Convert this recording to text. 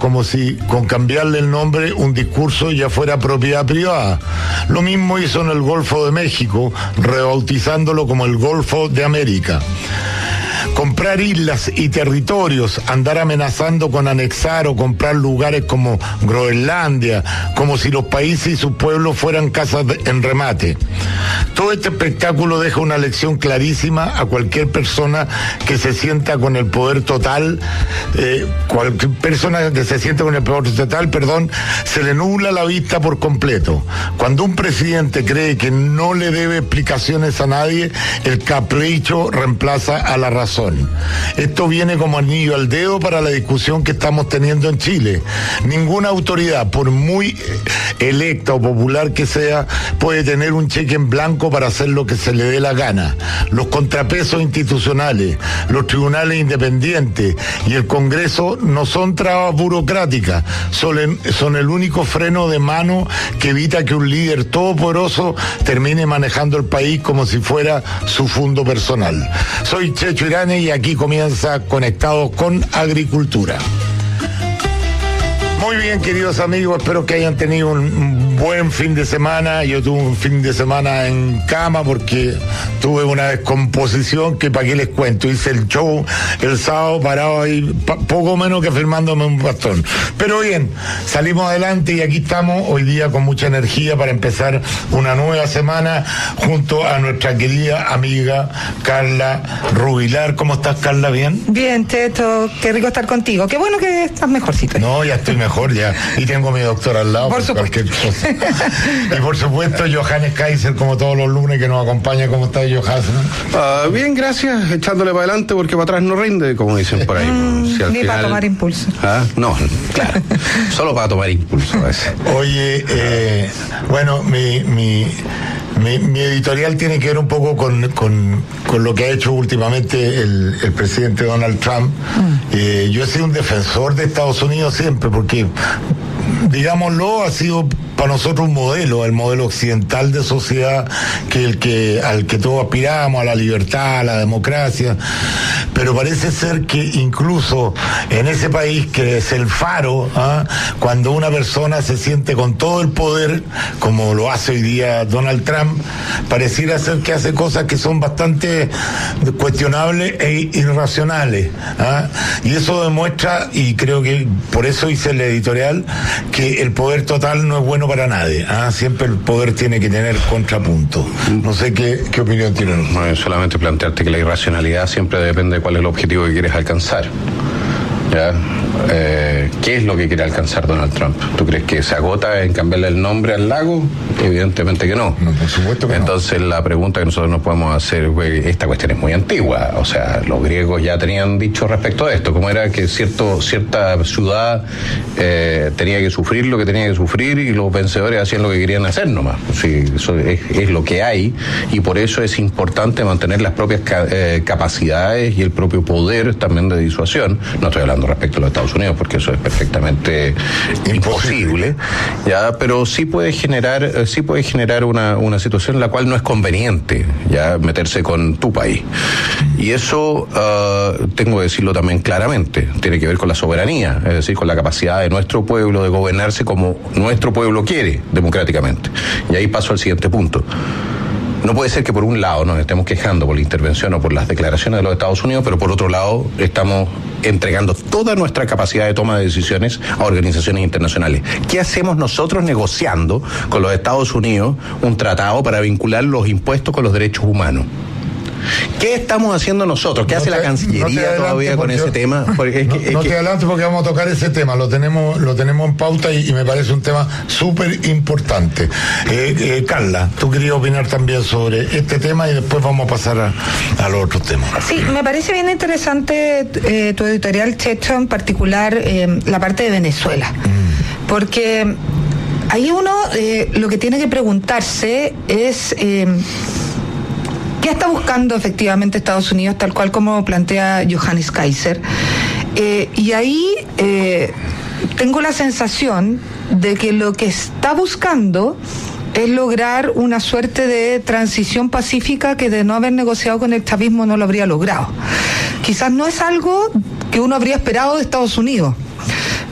como si con cambiarle el nombre un discurso ya fuera propiedad privada. Lo mismo hizo en el Golfo de México, rebautizándolo como el Golfo de América. Comprar islas y territorios, andar amenazando con anexar o comprar lugares como Groenlandia, como si los países y sus pueblos fueran casas en remate. Todo este espectáculo deja una lección clarísima a cualquier persona que se sienta con el poder total, se le nubla la vista por completo. Cuando un presidente cree que no le debe explicaciones a nadie, el capricho reemplaza a la razón. Esto viene como anillo al dedo para la discusión que estamos teniendo en Chile. Ninguna autoridad, por muy electa o popular que sea, puede tener un cheque en blanco para hacer lo que se le dé la gana. Los contrapesos institucionales, los tribunales independientes y el Congreso no son trabas burocráticas, son el único freno de mano que evita que un líder todopoderoso termine manejando el país como si fuera su fundo personal. Soy Checho Irane y aquí comienza Conectados con Agricultura. Muy bien, queridos amigos, espero que hayan tenido un buen fin de semana. Yo tuve un fin de semana en cama porque tuve una descomposición que para qué les cuento. Hice el show el sábado parado ahí, poco menos que firmándome un bastón. Pero bien, salimos adelante y aquí estamos hoy día con mucha energía para empezar una nueva semana junto a nuestra querida amiga Carla Rubilar. ¿Cómo estás, Carla? ¿Bien? Bien, Cheto, qué rico estar contigo. Qué bueno que estás mejorcito. No, ya estoy mejor ya, y tengo a mi doctor al lado por cualquier cosa. Y por supuesto Johannes Kaiser, como todos los lunes, que nos acompaña. ¿Cómo estás, Johannes? Bien, gracias, echándole para adelante porque para atrás no rinde, como dicen por ahí. Si ni final... para tomar impulso. No, claro, solo para tomar impulso a veces. Oye, bueno, mi editorial tiene que ver un poco con lo que ha hecho últimamente el presidente Donald Trump. Yo he sido un defensor de Estados Unidos siempre, porque, digámoslo, ha sido para nosotros un modelo, el modelo occidental de sociedad al que todos aspiramos, a la libertad, a la democracia. Pero parece ser que incluso en ese país que es el faro, cuando una persona se siente con todo el poder, como lo hace hoy día Donald Trump, pareciera ser que hace cosas que son bastante cuestionables e irracionales. Y eso demuestra, y creo que por eso hice el editorial, que el poder total no es bueno para nadie. Siempre el poder tiene que tener contrapunto. No sé qué opinión tienen. No, solamente plantearte que la irracionalidad siempre depende de cuál es el objetivo que quieres alcanzar. ¿Ya? ¿Qué es lo que quiere alcanzar Donald Trump? ¿Tú crees que se agota en cambiarle el nombre al lago? Evidentemente que no. No, por supuesto que Entonces no. La pregunta que nosotros nos podemos hacer, esta cuestión es muy antigua, o sea, los griegos ya tenían dicho respecto a esto, como era que cierta ciudad tenía que sufrir lo que tenía que sufrir y los vencedores hacían lo que querían hacer nomás. Sí, eso es lo que hay, y por eso es importante mantener las propias capacidades y el propio poder también de disuasión. No estoy hablando respecto a los Estados Unidos porque eso es perfectamente imposible, ya, pero sí puede generar una situación en la cual no es conveniente ya meterse con tu país, y eso tengo que decirlo también claramente, tiene que ver con la soberanía, es decir, con la capacidad de nuestro pueblo de gobernarse como nuestro pueblo quiere, democráticamente. Y ahí paso al siguiente punto. No puede ser que por un lado nos estemos quejando por la intervención o por las declaraciones de los Estados Unidos, pero por otro lado estamos entregando toda nuestra capacidad de toma de decisiones a organizaciones internacionales. ¿Qué hacemos nosotros negociando con los Estados Unidos un tratado para vincular los impuestos con los derechos humanos? ¿Qué estamos haciendo nosotros? ¿Qué hace la Cancillería todavía con ese tema? Porque no te adelanto porque vamos a tocar ese tema, lo tenemos en pauta y me parece un tema súper importante. Carla, tú querías opinar también sobre este tema y después vamos a pasar a los otros temas. Sí, me parece bien interesante tu editorial, Checho, en particular la parte de Venezuela, porque ahí uno lo que tiene que preguntarse es... ¿qué está buscando efectivamente Estados Unidos, tal cual como plantea Johannes Kaiser? Y ahí tengo la sensación de que lo que está buscando es lograr una suerte de transición pacífica que de no haber negociado con el chavismo no lo habría logrado. Quizás no es algo que uno habría esperado de Estados Unidos,